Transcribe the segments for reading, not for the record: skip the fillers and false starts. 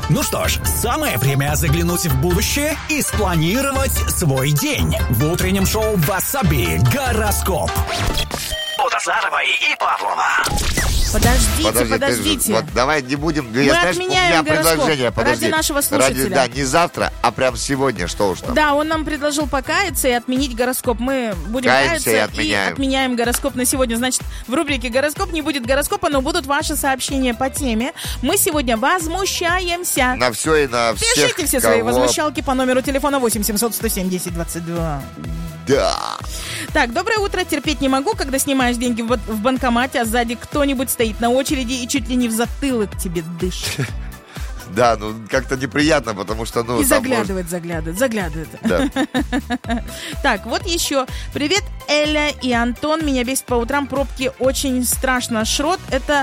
Ну что ж, самое время заглянуть в будущее и спланировать свой день. В утреннем шоу «Васаби» гороскоп. От Азаровой и Павлова. Подождите. Вот давай не будем. Мы отменяем гороскоп ради нашего слушателя. Да, не завтра, а прям сегодня. Что уж там. Да, он нам предложил покаяться и отменить гороскоп. Мы будем каяться и отменяем гороскоп на сегодня. Значит, в рубрике «Гороскоп» не будет гороскопа, но будут ваши сообщения по теме. Мы сегодня возмущаемся. На все и на всех. Пишите все свои возмущалки по номеру телефона 8 700 107 10 22. Да. Так, доброе утро. Терпеть не могу, когда снимаешь деньги в банкомате, а сзади кто-нибудь стоит на очереди и чуть ли не в затылок тебе дышит. Да, ну как-то неприятно, потому что... И заглядывает. Да. Так, вот еще. Привет, Эля и Антон. Меня бесит по утрам пробки. Очень страшно. Шрот — это...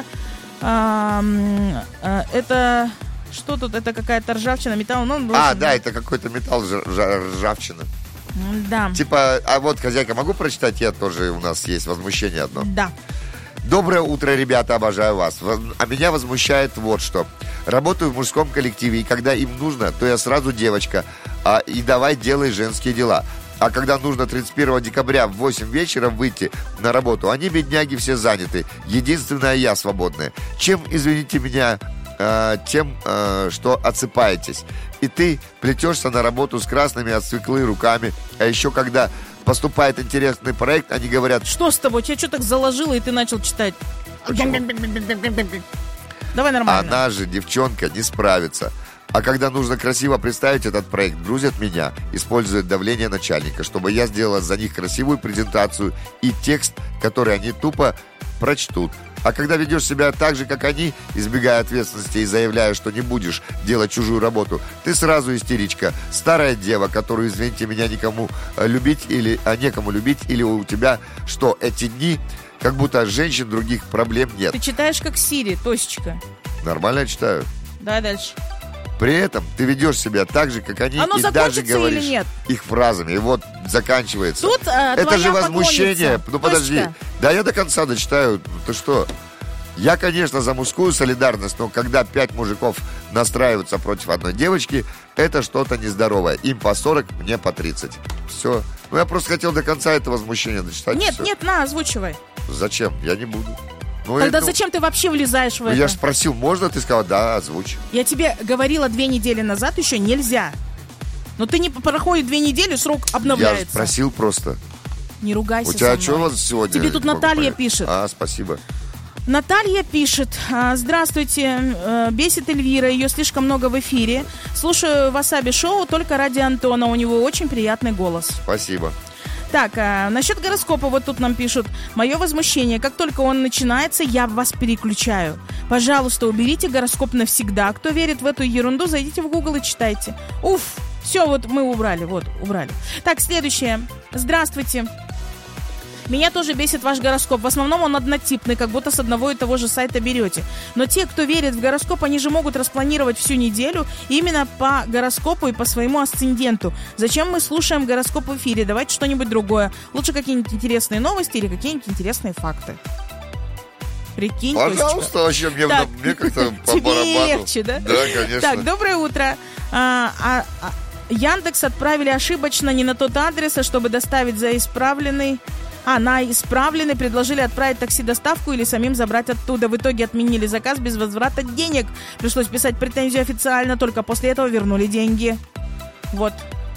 Что тут? Это какая-то ржавчина, металл? Да, это какой-то металл, ржавчина. Да. Типа, а вот, хозяйка, могу прочитать? Я тоже, у нас есть возмущение одно. Да. Доброе утро, ребята, обожаю вас. А меня возмущает вот что. Работаю в мужском коллективе, и когда им нужно, то я сразу девочка. И давай делай женские дела. А когда нужно 31 декабря в 8 вечера выйти на работу, они, бедняги, все заняты. Единственная я свободная. Чем, извините меня, тем, что отсыпаетесь. И ты плетешься на работу с красными от свеклы руками. А еще когда поступает интересный проект, они говорят: что с тобой? Тебя что так заложило, и ты начал читать? Давай нормально. Она же, девчонка, не справится. А когда нужно красиво представить этот проект, грузят меня, используют давление начальника, чтобы я сделала за них красивую презентацию и текст, который они тупо прочтут. А когда ведешь себя так же, как они, избегая ответственности и заявляя, что не будешь делать чужую работу, ты сразу истеричка, старая дева, которую, извините меня, некому любить или некому любить, или у тебя что, эти дни, как будто женщин других проблем нет. Ты читаешь как Сири, Тосечка. Нормально я читаю. Давай дальше. При этом ты ведешь себя так же, как они, и даже говоришь их фразами. И вот заканчивается. Тут это же возмущение. Ну подожди. Да я до конца дочитаю. Ты что? Я, конечно, за мужскую солидарность, но когда 5 мужиков настраиваются против одной девочки, это что-то нездоровое. Им по 40, мне по 30. Все. Ну я просто хотел до конца это возмущение дочитать. Нет, на, озвучивай. Зачем? Я не буду. Тогда зачем ты вообще влезаешь в это? Я же спросил, можно? Ты сказал, да, озвучь. Я тебе говорила 2 недели назад, еще нельзя. Но ты не проходит 2 недели, срок обновляется. Я спросил просто. Не ругайся. У тебя что у вас сегодня? Тебе тут Наталья пишет. Спасибо. Наталья пишет: здравствуйте, бесит Эльвира, ее слишком много в эфире. Слушаю Васаби шоу только ради Антона, у него очень приятный голос. Спасибо. Так, насчет гороскопа вот тут нам пишут: мое возмущение, как только он начинается, я вас переключаю. Пожалуйста, уберите гороскоп навсегда. Кто верит в эту ерунду, зайдите в Google и читайте. Уф, все, вот мы убрали. Так, следующее. Здравствуйте. Меня тоже бесит ваш гороскоп. В основном он однотипный, как будто с одного и того же сайта берете. Но те, кто верит в гороскоп, они же могут распланировать всю неделю именно по гороскопу и по своему асценденту. Зачем мы слушаем гороскоп в эфире? Давайте что-нибудь другое. Лучше какие-нибудь интересные новости или какие-нибудь интересные факты. Прикинь, пожалуйста, вообще мне как-то по тебе барабану. Легче, да? Да, конечно. Так, доброе утро. Яндекс отправили ошибочно не на тот адрес, а чтобы доставить за исправленный... на исправленный предложили отправить такси-доставку или самим забрать оттуда. В итоге отменили заказ без возврата денег. Пришлось писать претензию официально, только после этого вернули деньги. Вот.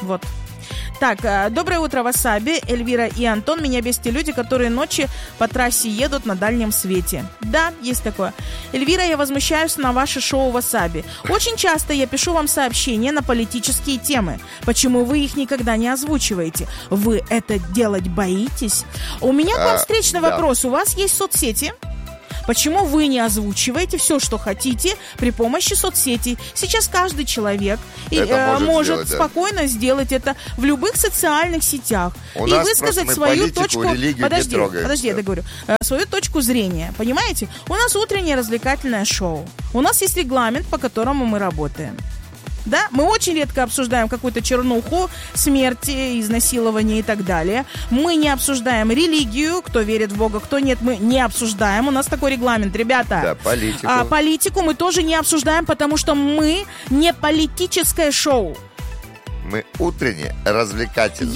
Так, доброе утро, Васаби, Эльвира и Антон. Меня бесят те люди, которые ночи по трассе едут на дальнем свете. Да, есть такое. Эльвира, я возмущаюсь на ваше шоу Васаби. Очень часто я пишу вам сообщения на политические темы. Почему вы их никогда не озвучиваете? Вы это делать боитесь? У меня к вам встречный вопрос. У вас есть соцсети? Почему вы не озвучиваете все, что хотите, при помощи соцсетей? Сейчас каждый человек может спокойно сделать это в любых социальных сетях и высказать свою точку. Подожди, я договорю. Свою точку зрения. Понимаете? У нас утреннее развлекательное шоу. У нас есть регламент, по которому мы работаем. Да? Мы очень редко обсуждаем какую-то чернуху, смерти, изнасилование и так далее. Мы не обсуждаем религию, кто верит в Бога, кто нет, мы не обсуждаем. У нас такой регламент, ребята. Да, политику. Политику мы тоже не обсуждаем, потому что мы не политическое шоу. Мы утренние, развлекательные.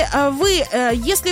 Если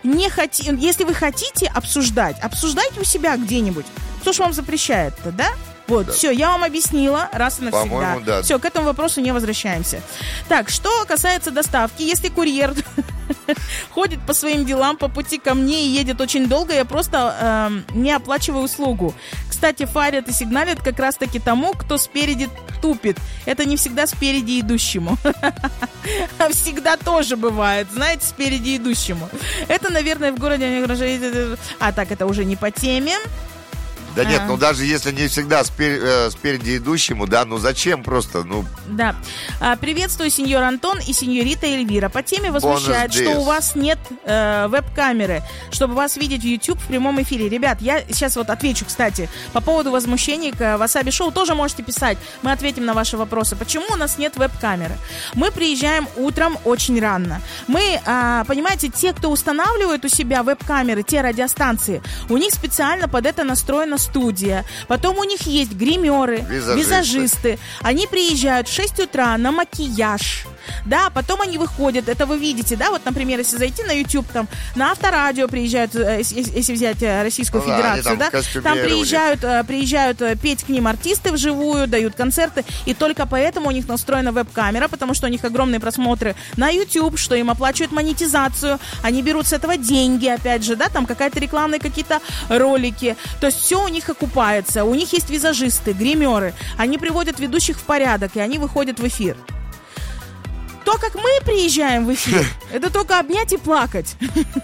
вы хотите обсуждать, обсуждайте у себя где-нибудь. Кто ж вам запрещает-то, да? Вот, да. Все, я вам объяснила раз и навсегда. По-моему, да. Все, к этому вопросу не возвращаемся. Так, что касается доставки, если курьер ходит по своим делам по пути ко мне и едет очень долго, я просто не оплачиваю услугу. Кстати, фарят и сигналят как раз-таки тому, кто спереди тупит. Это не всегда спереди идущему. А всегда тоже бывает, знаете, спереди идущему. Это, наверное, в городе... так, это уже не по теме. Да нет, ну даже если не всегда спереди идущему, да, ну зачем просто, ну... Да. Приветствую, сеньор Антон и сеньорита Эльвира. По теме возмущает, что у вас нет веб-камеры, чтобы вас видеть в YouTube в прямом эфире. Ребят, я сейчас вот отвечу, кстати, по поводу возмущений к Wasabi Show. Тоже можете писать, мы ответим на ваши вопросы. Почему у нас нет веб-камеры? Мы приезжаем утром очень рано. Мы, понимаете, те, кто устанавливает у себя веб-камеры, те радиостанции, у них специально под это настроена студия. Потом у них есть гримеры, визажисты. Они приезжают в 6 утра на макияж. Да, потом они выходят, это вы видите, да, вот, например, если зайти на YouTube, там, на Авторадио приезжают, если взять Российскую Федерацию, да, там приезжают петь к ним артисты вживую, дают концерты, и только поэтому у них настроена веб-камера, потому что у них огромные просмотры на YouTube, что им оплачивают монетизацию, они берут с этого деньги, опять же, да, там какая-то рекламные какие-то ролики, то есть все у них окупается, у них есть визажисты, гримеры, они приводят ведущих в порядок, и они выходят в эфир. То, как мы приезжаем в эфир, это только обнять и плакать.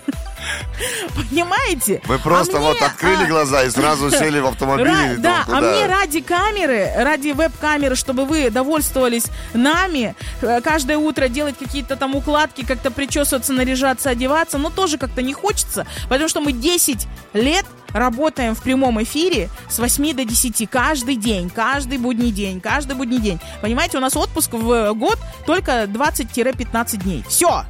Понимаете? Мы просто открыли глаза и сразу сели в автомобиль. Да, а мне ради камеры, ради веб-камеры, чтобы вы довольствовались нами, каждое утро делать какие-то там укладки, как-то причесываться, наряжаться, одеваться, но тоже как-то не хочется, потому что мы 10 лет работаем в прямом эфире с 8 до 10 каждый день, каждый будний день. Понимаете, у нас отпуск в год только 20-15 дней. Все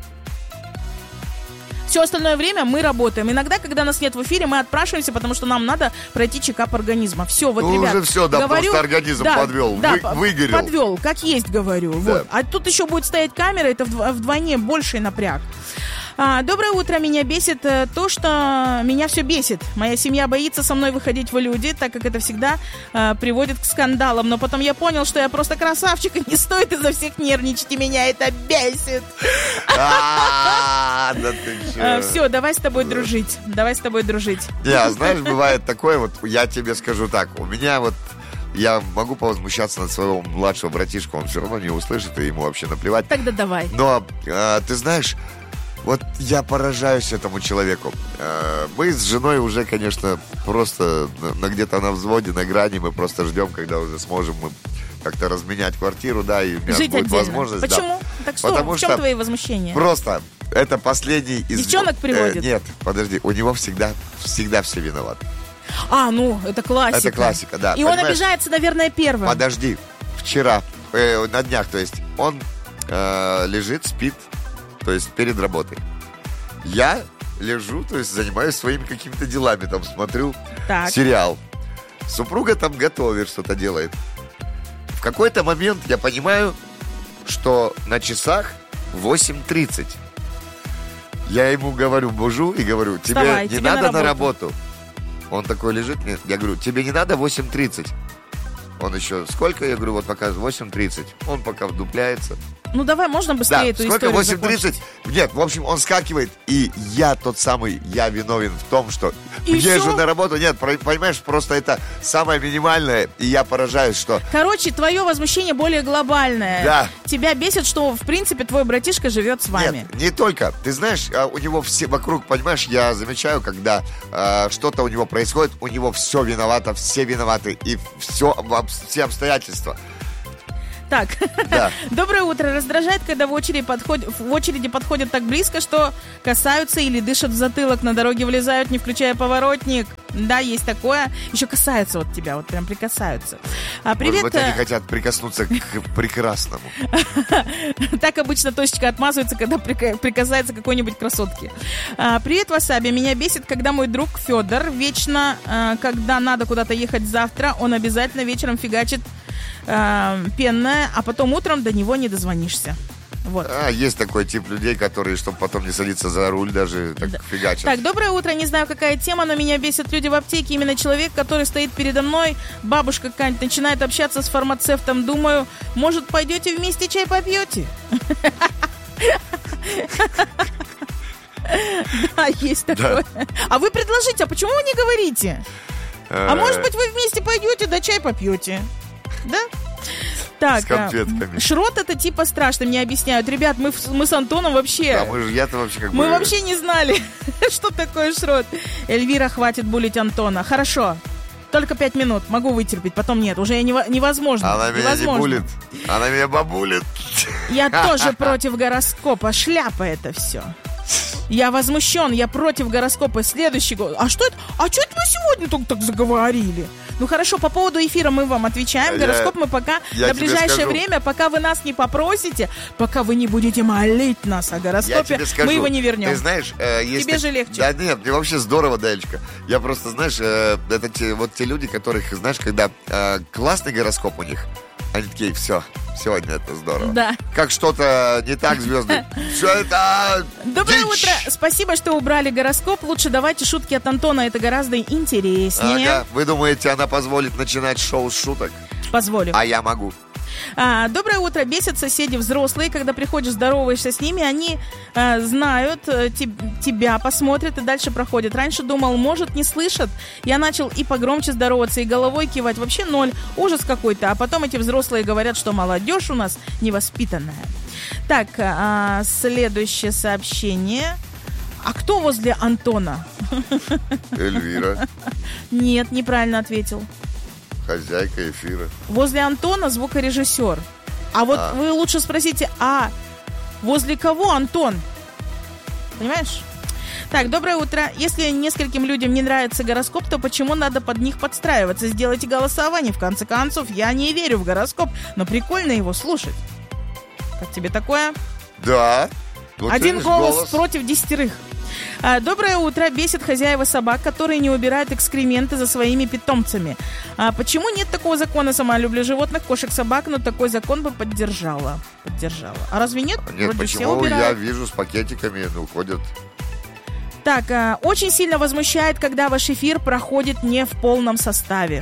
остальное время мы работаем. Иногда, когда нас нет в эфире, мы отпрашиваемся, потому что нам надо пройти чекап организма. Все, вот, ребят, уже все, да, говорю, просто организм подвел, выгорел. Подвел, как есть, говорю. Да. Вот. А тут еще будет стоять камера, это вдвойне больший напряг. Доброе утро. Меня бесит то, что меня все бесит. Моя семья боится со мной выходить в люди, так как это всегда приводит к скандалам. Но потом я понял, что я просто красавчик, и не стоит из-за всех нервничать, и меня это бесит. Да ты че? Все, давай с тобой дружить. Не, знаешь, бывает такое, вот я тебе скажу так, у меня вот я могу повозмущаться над своего младшего братишку, он все равно не услышит, и ему вообще наплевать. Тогда давай. Но ты знаешь, вот я поражаюсь этому человеку. Мы с женой уже, конечно, просто где-то на взводе, на грани. Мы просто ждем, когда уже сможем мы как-то разменять квартиру, да, и у меня жить будет отдельно. Возможность. Почему? Да. Так что, потому в чем твои возмущения? Просто это последний из... Девчонок приводит? Нет, подожди, у него всегда все виноваты. Это классика. Это классика, да. И он обижается, наверное, первым. Подожди, вчера, на днях, то есть, он лежит, спит, то есть перед работой. Я лежу, то есть занимаюсь своими какими-то делами, там смотрю сериал. Супруга там готовит, что-то делает. В какой-то момент я понимаю, что на часах 8:30. Я ему говорю, бужу и говорю, тебе не надо на работу. Он такой лежит, я говорю, тебе не надо 8:30. Он еще, сколько? Я говорю, вот пока 8:30. Он пока вдупляется. Ну давай, можно быстрее эту историю закончить? 8:30? Нет, в общем, он скакивает, и я я виновен в том, что мне же на работу нет, понимаешь, просто это самое минимальное, и я поражаюсь, что... Короче, твое возмущение более глобальное. Да. Тебя бесит, что, в принципе, твой братишка живет с вами. Нет, не только. Ты знаешь, у него все вокруг, понимаешь, я замечаю, когда что-то у него происходит, у него все виновато, все виноваты, и все обстоятельства. Так, да. Доброе утро. Раздражает, когда в очереди подходят так близко, что касаются или дышат в затылок, на дороге влезают, не включая поворотник. Да, есть такое. Еще касаются вот тебя, вот прям прикасаются. Привет. Может быть, они хотят прикоснуться к прекрасному. Так обычно точечка отмазывается, когда прикасается к какой-нибудь красотке. Привет, Васаби. Меня бесит, когда мой друг Федор вечно, когда надо куда-то ехать завтра, он обязательно вечером фигачит пенное, а потом утром до него не дозвонишься. Вот. Есть такой тип людей, которые, чтобы потом не садиться за руль, даже так фигачат. Так, доброе утро. Не знаю, какая тема, но меня бесят люди в аптеке. Именно человек, который стоит передо мной, бабушка какая-нибудь, начинает общаться с фармацевтом. Думаю, может, пойдете вместе чай попьете? Да, есть такое. А вы предложите, а почему вы не говорите? А может быть, вы вместе пойдете, да чай попьете? Да? Так, с конфетками. Шрот это типа страшно, мне объясняют. Ребят, мы с Антоном вообще... Да, я-то вообще как бы... Мы вообще не знали, что такое шрот. Эльвира, хватит булить Антона. Хорошо, только 5 минут, могу вытерпеть, потом нет, уже невозможно. Она меня не булит, она меня бабулит. Я тоже против гороскопа, шляпа это все. Я возмущен, я против гороскопа. Следующий год. А что это вы сегодня только так заговорили? Ну хорошо, по поводу эфира мы вам отвечаем. Гороскоп мы пока на ближайшее время, пока вы нас не попросите, пока вы не будете молить нас о гороскопе, мы его не вернем. Ты знаешь, тебе же легче. Да нет, мне вообще здорово, Далечка. Я просто, знаешь, это те люди, которых, знаешь, когда классный гороскоп у них, они такие, все, сегодня это здорово. Да. Как что-то не так, звезды. Все это Доброе утро. Спасибо, что убрали гороскоп. Лучше давайте шутки от Антона, это гораздо интереснее. Ага. Вы думаете, она позволит начинать шоу с шуток? Позволю. А я могу. Доброе утро. Бесят соседи взрослые, когда приходишь, здороваешься с ними, они знают тебя, посмотрят и дальше проходят. Раньше думал, может, не слышат. Я начал и погромче здороваться, и головой кивать. Вообще ноль. Ужас какой-то. А потом эти взрослые говорят, что молодежь у нас невоспитанная. Так, следующее сообщение. А кто возле Антона? Эльвира. Нет, неправильно ответил. Хозяйка эфира. Возле Антона звукорежиссер. А вот вы лучше спросите, а возле кого Антон? Понимаешь? Так, доброе утро. Если нескольким людям не нравится гороскоп, то почему надо под них подстраиваться? Сделайте голосование. В конце концов, я не верю в гороскоп, но прикольно его слушать. Как тебе такое? Да. Вот один голос против 10. Доброе утро. Бесит хозяева собак, которые не убирают экскременты за своими питомцами. Почему нет такого закона? Сама люблю животных, кошек, собак, но такой закон бы поддержала. А разве нет? Нет, вроде все почему? убирают. Я вижу с пакетиками, уходят. Так, очень сильно возмущает, когда ваш эфир проходит не в полном составе.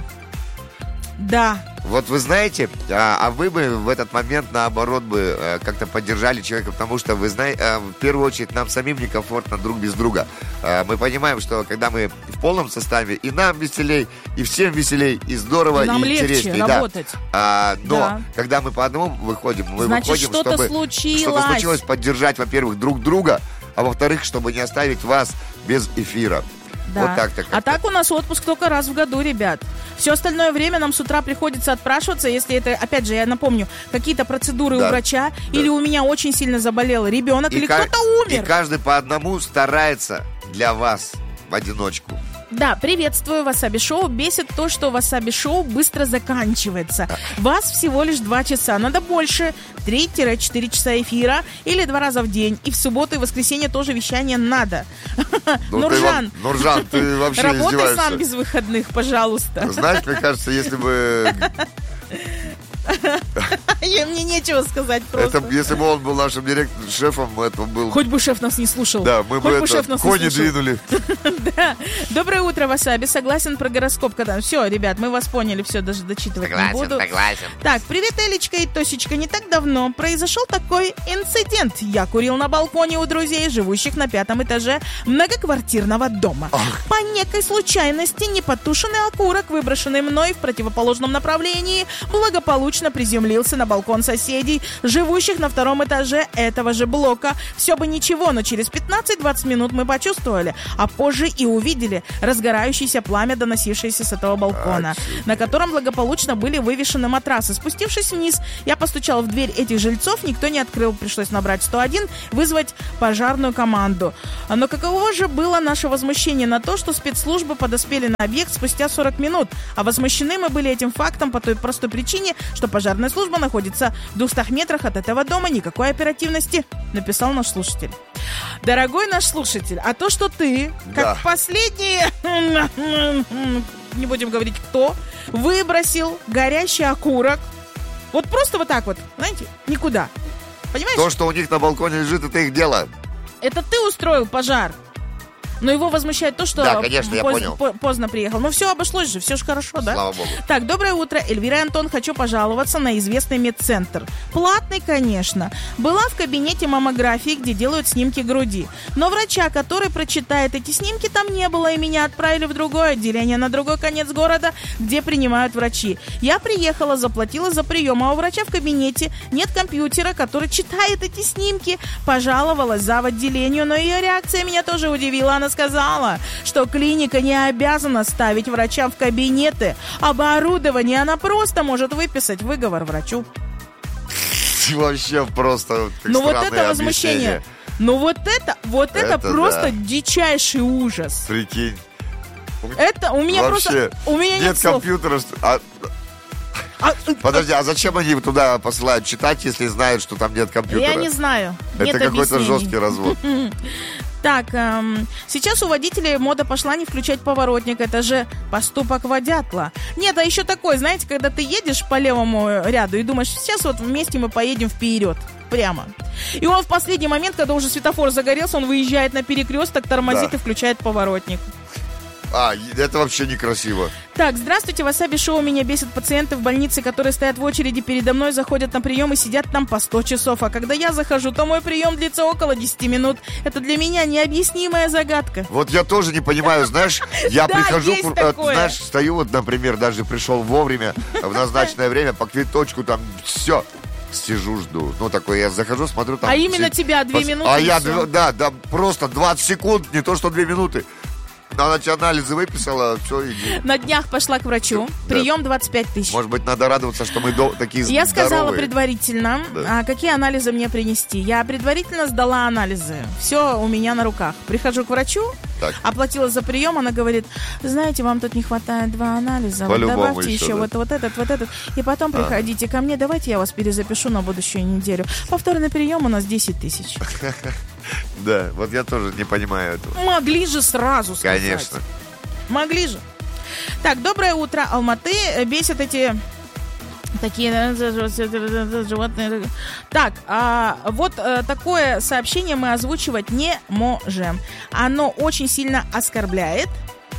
Да. Вот вы знаете, а вы бы в этот момент, наоборот, бы как-то поддержали человека, потому что, вы знаете, в первую очередь, нам самим некомфортно друг без друга. Мы понимаем, что когда мы в полном составе, и нам веселей, и всем веселей, и здорово, нам и интересней. Нам легче работать. Но когда мы по одному выходим, мы выходим, что-то чтобы что-то случилось, поддержать, во-первых, друг друга, а во-вторых, чтобы не оставить вас без эфира. Да. Вот так-то. А так у нас отпуск только раз в году, ребят. Все остальное время нам с утра приходится отпрашиваться, если это, опять же, я напомню, какие-то процедуры у врача, или у меня очень сильно заболел ребенок, или кто-то умер. И каждый по одному старается для вас в одиночку. Да, приветствую, Васаби Шоу. Бесит то, что Васаби Шоу быстро заканчивается. Вас всего лишь 2 часа. Надо больше. 3-4 часа эфира или 2 раза в день. И в субботу и воскресенье тоже вещание надо. Нуржан, ты вообще работай издеваешься. сам без выходных, пожалуйста. Знаешь, мне кажется, если бы... Мне нечего сказать просто. Если бы он был нашим шефом, это был... Хоть бы шеф нас не слушал. Да, мы бы кони двинули. Да. Доброе утро, Васаби. Согласен про гороскоп. Все, ребят, мы вас поняли. Все, даже дочитывать не буду. Согласен. Так, привет, Элечка и Тосечка. Не так давно произошел такой инцидент. Я курил на балконе у друзей, живущих на 5-м этаже многоквартирного дома. По некой случайности непотушенный окурок, выброшенный мной в противоположном направлении, благополучно приземлился на балкон соседей. соседей, живущих на втором этаже этого же блока. Все бы ничего, но через 15-20 минут мы почувствовали, а позже и увидели разгорающееся пламя, доносившееся с этого балкона, на котором благополучно были вывешены матрасы. Спустившись вниз, я постучала в дверь этих жильцов, никто не открыл, пришлось набрать 101, вызвать пожарную команду. Но каково же было наше возмущение на то, что спецслужбы подоспели на объект спустя 40 минут, а возмущены мы были этим фактом по той простой причине, что пожарная служба находится в 200 метрах от этого дома, никакой оперативности, написал наш слушатель. Дорогой наш слушатель, а то, что ты, как последний, не будем говорить кто, выбросил горящий окурок, вот просто вот так вот, знаете, никуда. Понимаешь? То, что у них на балконе лежит, это их дело. Это ты устроил пожар. Но его возмущает то, что да, конечно, я понял. Поздно приехал. Ну все обошлось же, все же хорошо, да? Слава богу. Так, доброе утро, Эльвира и Антон. Хочу пожаловаться на известный медцентр. Платный, конечно. Была в кабинете маммографии, где делают снимки груди. Но врача, который прочитает эти снимки, там не было, и меня отправили в другое отделение, на другой конец города, где принимают врачи. Я приехала, заплатила за прием, а у врача в кабинете нет компьютера, который читает эти снимки. Пожаловалась зав. Отделению, но ее реакция меня тоже удивила. Она сказала, что клиника не обязана ставить врачам в кабинеты оборудование, она просто может выписать выговор врачу. Вообще просто ну вот это возмущение. Ну вот это просто дичайший ужас. Прикинь. Это у меня вообще просто... У меня нет компьютера. Подожди, а зачем они туда посылают читать, если знают, что там нет компьютера? Я не знаю. Это какой-то жесткий развод. Так, сейчас у водителей мода пошла не включать поворотник. Это же поступок водятла. Нет, а еще такой, знаете, когда ты едешь по левому ряду и думаешь, сейчас вот вместе мы поедем вперед. Прямо. И он в последний момент, когда уже светофор загорелся, он выезжает на перекресток, тормозит и включает поворотник. Это вообще некрасиво. Так, здравствуйте, Васаби Шоу. Меня бесит пациенты в больнице, которые стоят в очереди передо мной, заходят на прием и сидят там по 100 часов. А когда я захожу, то мой прием длится около 10 минут. Это для меня необъяснимая загадка. Вот я тоже не понимаю, знаешь, я прихожу, знаешь, стою вот, например, даже пришел вовремя, в назначенное время, по квиточку там, все. Сижу, жду. Ну, такой, я захожу, смотрю там... А именно тебя 2 минуты? А я, да, просто 20 секунд, не то что 2 минуты. Она тебе анализы выписала, все, иди. На днях пошла к врачу. Прием 25 тысяч. Может быть, надо радоваться, что мы такие здоровые. Я сказала предварительно, какие анализы мне принести. Я предварительно сдала анализы. Все у меня на руках. Прихожу к врачу, оплатила за прием. Она говорит, знаете, вам тут не хватает 2 анализа. Вот добавьте еще вот этот. И потом приходите ко мне. Давайте я вас перезапишу на будущую неделю. Повторный прием у нас 10 тысяч. Да, вот я тоже не понимаю этого. Могли же сразу сказать. Конечно. Могли же. Так, доброе утро, Алматы. Бесят эти такие животные. Так, вот такое сообщение мы озвучивать не можем. Оно очень сильно оскорбляет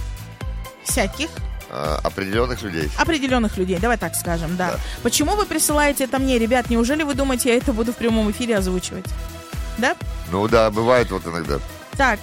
всяких определенных людей. Определенных людей, давай так скажем, да. Почему вы присылаете это мне, ребят? Неужели вы думаете, я это буду в прямом эфире озвучивать? Да? Ну да, бывает вот иногда. Так,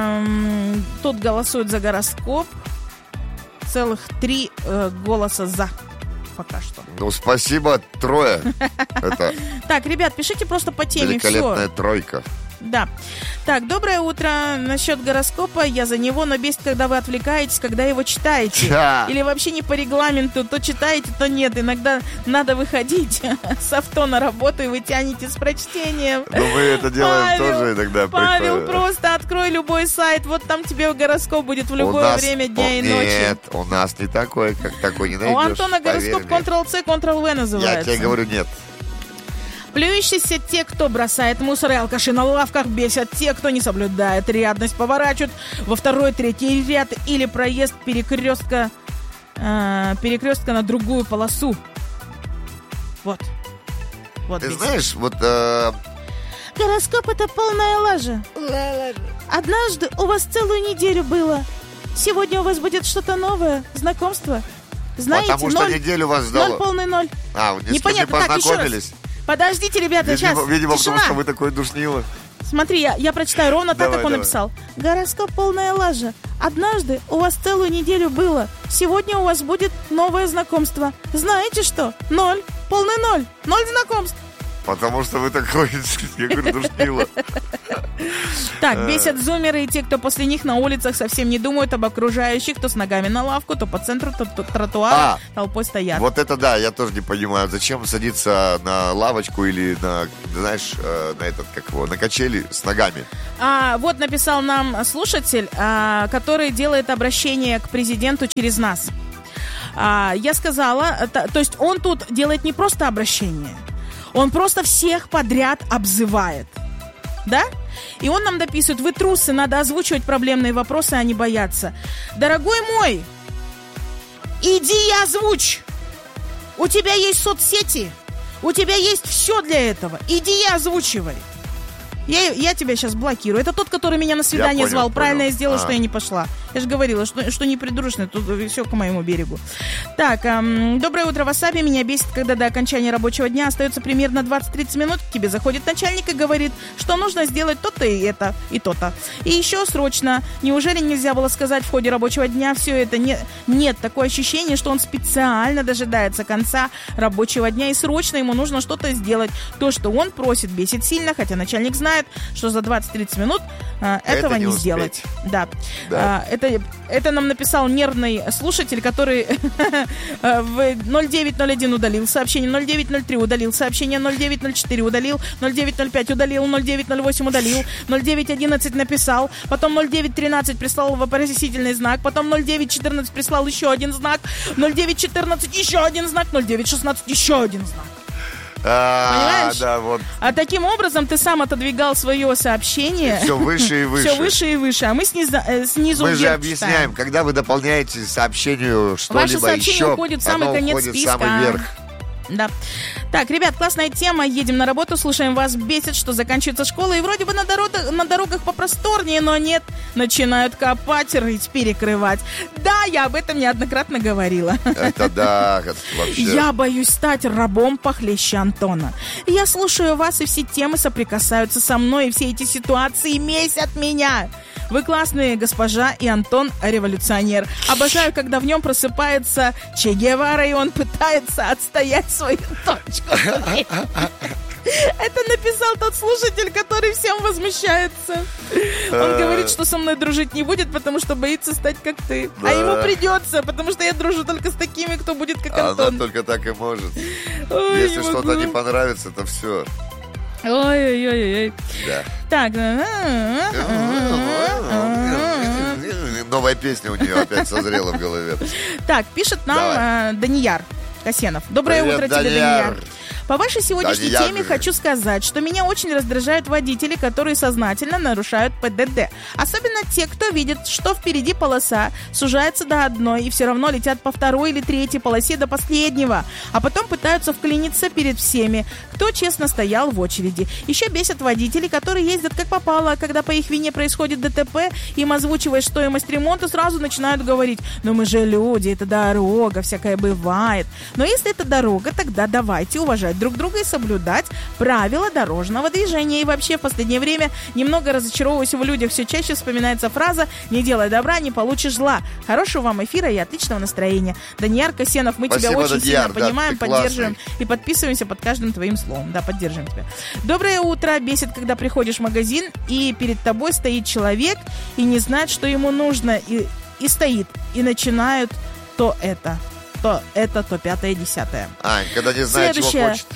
тут голосуют за гороскоп. Целых 3 голоса за. Пока что. Ну, спасибо, 3. Так, ребят, пишите просто по теме. Великолепная тройка. Да. Так, доброе утро. Насчет гороскопа я за него, но бесит, когда вы отвлекаетесь, когда его читаете. Или вообще не по регламенту, то читаете, то нет. Иногда надо выходить с авто на работу, и вы тянете с прочтением. Ну, мы это делаем тоже иногда. Павел, просто открой любой сайт, вот там тебе гороскоп будет в любое время дня и ночи. Нет, у нас не такой, как такой не найдешь. У Антона гороскоп Ctrl-C, Ctrl-V называется. Я тебе говорю, нет. Плюющиеся те, кто бросает мусор и алкаши на лавках, бесят те, кто не соблюдает рядность, поворачивают во 2-й, 3-й ряд или проезд перекрестка на другую полосу. Вот. Ты знаешь, вот... Гороскоп — это полная лажа. Однажды у вас целую неделю было. Сегодня у вас будет что-то новое, знакомство. Знаете, потому что неделю вас ждало. 0 полный 0. Вы с кем не познакомились? Подождите, ребята, сейчас. Видимо, тишина. потому что вы такой душнило. Смотри, я прочитаю ровно так, как он написал. Гороскоп полная лажа. Однажды у вас целую неделю было. Сегодня у вас будет новое знакомство. Знаете что? 0, полный 0. 0 знакомств. Потому что вы такой, я говорю, душнило. Так, бесят зумеры и те, кто после них на улицах совсем не думают об окружающих, то с ногами на лавку, то по центру тротуара толпой стоят. Вот это да, я тоже не понимаю, зачем садиться на лавочку или на, знаешь, на этот, как его, на качели с ногами. Вот написал нам слушатель, который делает обращение к президенту через нас. Я сказала, то есть он тут делает не просто обращение, он просто всех подряд обзывает. Да? И он нам дописывает: вы трусы, надо озвучивать проблемные вопросы, а не бояться. Дорогой мой, иди и озвучь. У тебя есть соцсети, у тебя есть все для этого. Иди и озвучивай. Я тебя сейчас блокирую. Это тот, который меня на свидание звал. Правильно я сделала, что я не пошла. Я же говорила, что не придурочно, тут все к моему берегу. Так, доброе утро, Васаби. Меня бесит, когда до окончания рабочего дня остается примерно 20-30 минут. К тебе заходит начальник и говорит, что нужно сделать то-то и это, и то-то. И еще срочно. Неужели нельзя было сказать в ходе рабочего дня все это? Нет, такое ощущение, что он специально дожидается конца рабочего дня, и срочно ему нужно что-то сделать. То, что он просит, бесит сильно, хотя начальник знает, что за 20-30 минут этого не сделать. Да. Это нам написал нервный слушатель, который в 0901 удалил сообщение, 0903 удалил сообщение, 0904 удалил, 0905 удалил, 0908 удалил, 0911 написал, потом 0913 прислал вопросительный знак, потом 0914 прислал еще один знак, 0914 еще один знак, 0916 еще один знак. Понимаешь? Да, вот. А таким образом ты сам отодвигал свое сообщение. Все выше и выше. Все выше и выше. А мы снизу мы же объясняем, читаем. Когда вы дополняете сообщению что-либо ваше сообщение еще, уходит в самый конец списка. Самый верх. Да. Так, ребят, классная тема. Едем на работу, слушаем вас. Бесит, что заканчивается школа, и вроде бы на дорогах попросторнее, но нет. Начинают копать, рыть, перекрывать. Да, я об этом неоднократно говорила. Это да, вообще. Я боюсь стать рабом похлеще Антона. Я слушаю вас, и все темы соприкасаются со мной, и все эти ситуации месят меня. Вы классные, госпожа, и Антон революционер. Обожаю, когда в нем просыпается Че Гевара, и он пытается отстоять свою точку. Это написал тот слушатель, который всем возмущается. Он говорит, что со мной дружить не будет, потому что боится стать как ты. А ему придется, потому что я дружу только с такими, кто будет как Антон. Она только так и может. Ой, если что-то не понравится, то все. Ой-ой-ой. Да. Так. Новая песня у нее опять созрела в голове. Так, пишет нам Данияр Касенов. Доброе утро тебе, Данияр. По вашей сегодняшней теме хочу сказать, что меня очень раздражают водители, которые сознательно нарушают ПДД. Особенно те, кто видит, что впереди полоса сужается до одной и все равно летят по второй или третьей полосе до последнего, а потом пытаются вклиниться перед всеми, кто честно стоял в очереди. Еще бесят водители, которые ездят как попало, а когда по их вине происходит ДТП, им озвучиваешь стоимость ремонта, сразу начинают говорить: ну мы же люди, это дорога, всякое бывает. Но если это дорога, тогда давайте уважать друг друга и соблюдать правила дорожного движения. И вообще в последнее время немного разочаровываюсь в людях. Все чаще вспоминается фраза: не делай добра, не получишь зла. Хорошего вам эфира и отличного настроения. Данияр Касенов, мы тебя очень сильно понимаем, поддерживаем и подписываемся под каждым твоим словом. Да, поддерживаем тебя. Доброе утро. Бесит, когда приходишь в магазин и перед тобой стоит человек и не знает, что ему нужно, и стоит, и начинают то это, то пятое, десятое. Когда не знает, чего хочет.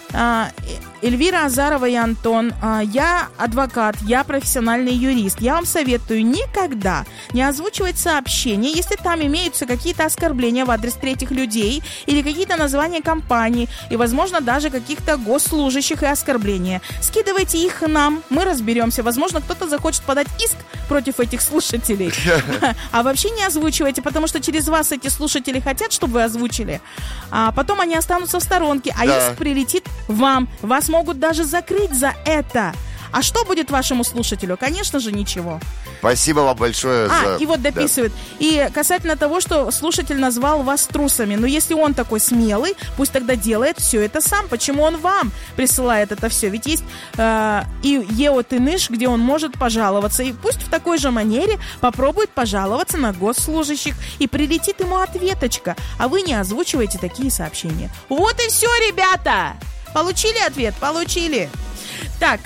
Эльвира Азарова и Антон. Я адвокат, я профессиональный юрист. Я вам советую никогда не озвучивать сообщения, если там имеются какие-то оскорбления в адрес третьих людей или какие-то названия компаний и, возможно, даже каких-то госслужащих и оскорбления. Скидывайте их нам, мы разберемся. Возможно, кто-то захочет подать иск против этих слушателей. А вообще не озвучивайте, потому что через вас эти слушатели хотят, чтобы вы озвучили. А потом они останутся в сторонке, а иск прилетит вам. Вас могут даже закрыть за это. А что будет вашему слушателю? Конечно же, ничего. Спасибо вам большое за... и вот дописывает. Да. И касательно того, что слушатель назвал вас трусами. Но если он такой смелый, пусть тогда делает все это сам. Почему он вам присылает это все? Ведь есть и ЕОТНыш, где он может пожаловаться. И пусть в такой же манере попробует пожаловаться на госслужащих. И прилетит ему ответочка. А вы не озвучиваете такие сообщения. Вот и все, ребята! Получили ответ? Получили. Так.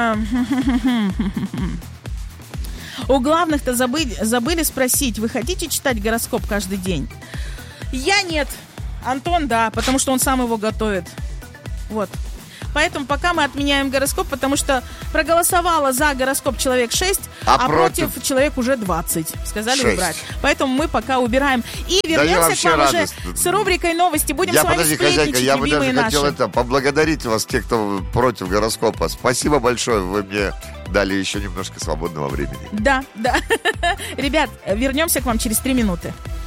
У главных-то забыли спросить, вы хотите читать гороскоп каждый день? Я нет. Антон, да, потому что он сам его готовит. Вот. Поэтому пока мы отменяем гороскоп, потому что проголосовало за гороскоп человек 6, а против человек уже 20. Сказали 6. убрать. Поэтому мы пока убираем. И вернемся к вам уже с рубрикой новости. Будем с вами сплетничать, я бы любимые даже наши. хотел поблагодарить вас, те, кто против гороскопа. Спасибо большое, вы мне дали еще немножко свободного времени. Да. Ребят, вернемся к вам через 3 минуты.